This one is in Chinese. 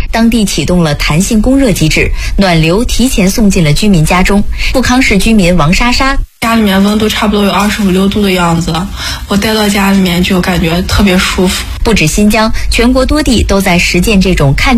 当地启动了弹性供热机制，暖流提前送进了居民家中。富康市居民王莎莎。 家里面温度差不多有25、6度的样子，我待到家里面就感觉特别舒服。 不止新疆，全国多地都在实践这种看